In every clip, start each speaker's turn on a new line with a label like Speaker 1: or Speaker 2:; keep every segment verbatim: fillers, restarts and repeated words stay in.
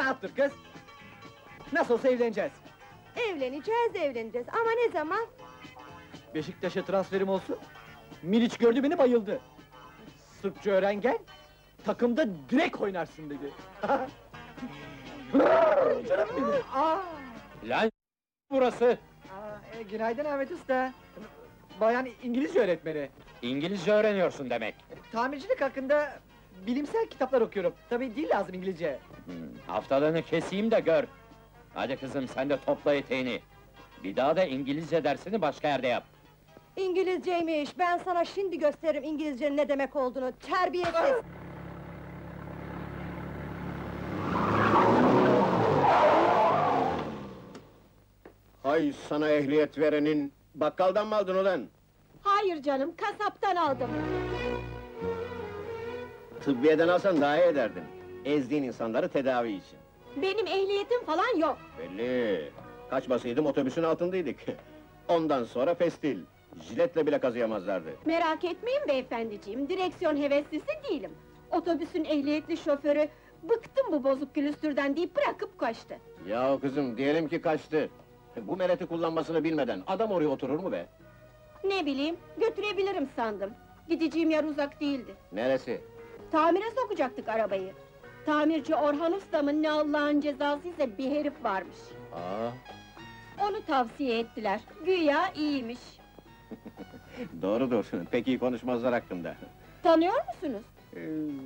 Speaker 1: yaptır kız? Nasıl olsa evleneceğiz.
Speaker 2: Evleneceğiz, evleneceğiz ama ne zaman?
Speaker 1: Beşiktaş'a transferim olsun. Miliç gördü beni bayıldı. Sırpça öğren gel, takımda direkt oynarsın dedi. Canım benim! Aa!
Speaker 3: Lan burası!
Speaker 1: Aa, e, günaydın Ahmet Usta. Bayan İngilizce öğretmeni.
Speaker 3: İngilizce öğreniyorsun demek.
Speaker 1: Tamircilik hakkında bilimsel kitaplar okuyorum. Tabii dil lazım İngilizce.
Speaker 3: Hmm, haftalığını keseyim de gör. Hadi kızım, sen de topla eteğini. Bir daha da İngilizce dersini başka yerde yap.
Speaker 2: İngilizceymiş, ben sana şimdi gösteririm İngilizcenin ne demek olduğunu, terbiyesiz!
Speaker 4: Hay sana ehliyet verenin, bakkaldan mı aldın ulan?
Speaker 2: Hayır canım, kasaptan aldım!
Speaker 4: Tıbbiyeden alsan daha iyi ederdin. Ezdiğin insanları tedavi için.
Speaker 2: Benim ehliyetim falan yok!
Speaker 4: Belli. Kaçmasaydım otobüsün altındaydık. Ondan sonra pestil. Jiletle bile kazıyamazlardı.
Speaker 2: Merak etmeyin beyefendiciğim, direksiyon heveslisi değilim! Otobüsün ehliyetli şoförü, bıktım bu bozuk külüstürden deyip bırakıp kaçtı!
Speaker 4: Ya kızım, diyelim ki kaçtı. Bu mereti kullanmasını bilmeden adam oraya oturur mu be?
Speaker 2: Ne bileyim, götürebilirim sandım! Gideceğim yer uzak değildi!
Speaker 4: Neresi?
Speaker 2: Tamire sokacaktık arabayı! Tamirci Orhan Usta'mın ne Allah'ın cezasıysa bir herif varmış!
Speaker 4: Aa,
Speaker 2: Onu tavsiye ettiler, güya iyiymiş!
Speaker 4: doğrudur, pek iyi konuşmazlar hakkında.
Speaker 2: Tanıyor musunuz?
Speaker 4: Ee,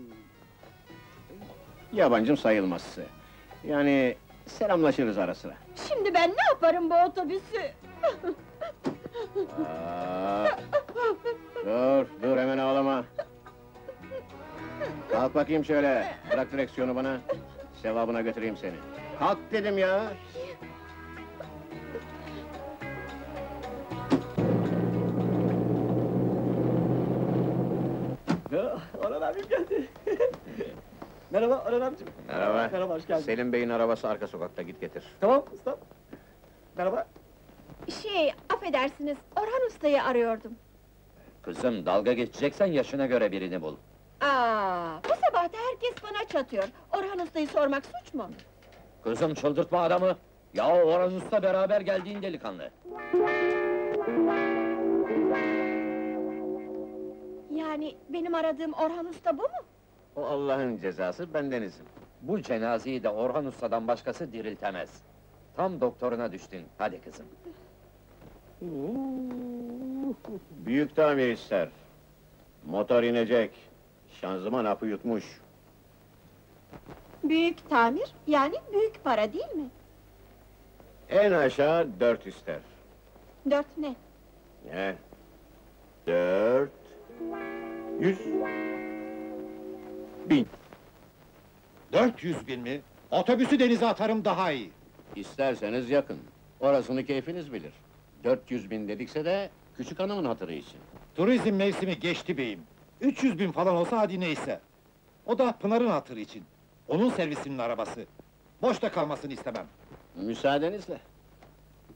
Speaker 4: yabancım sayılmaz. Yani selamlaşırız ara sıra.
Speaker 2: Şimdi ben ne yaparım bu otobüsü?
Speaker 4: Aa, dur, dur hemen ağlama. Kalk bakayım şöyle, bırak direksiyonu bana. Sevabına götüreyim seni. Kalk dedim ya!
Speaker 1: Ya, Orhan abim geldi. Merhaba Orhan abicim.
Speaker 4: Merhaba.
Speaker 1: Merhaba, hoş geldin.
Speaker 4: Selim Bey'in arabası arka sokakta, git getir.
Speaker 1: Tamam usta. Merhaba.
Speaker 2: Şey, affedersiniz, Orhan Usta'yı arıyordum.
Speaker 3: Kızım, dalga geçeceksen yaşına göre birini bul.
Speaker 2: Aa, bu sabah da herkes bana çatıyor. Orhan Usta'yı sormak suç mu?
Speaker 3: Kızım, çıldırtma adamı! Ya Orhan Usta beraber geldiğin delikanlı.
Speaker 2: Yani benim aradığım Orhan Usta bu mu?
Speaker 4: O Allah'ın cezası, bendenizim.
Speaker 3: Bu cenazeyi de Orhan Usta'dan başkası diriltemez. Tam doktoruna düştün, hadi kızım.
Speaker 4: Büyük tamir ister. Motor inecek. Şanzıman hapı yutmuş.
Speaker 2: Büyük tamir, yani büyük para değil mi?
Speaker 4: En aşağı dört ister.
Speaker 2: Dört ne?
Speaker 4: Ne? Dört... Yüz... Bin.
Speaker 5: Dört yüz bin mi? Otobüsü denize atarım daha iyi.
Speaker 4: İsterseniz yakın. Orasını keyfiniz bilir. Dört yüz bin dedikse de küçük hanımın hatırı için.
Speaker 5: Turizm mevsimi geçti beyim. Üç yüz bin falan olsa hadi neyse. O da Pınar'ın hatırı için. Onun servisinin arabası. Boşta kalmasını istemem.
Speaker 4: Müsaadenizle.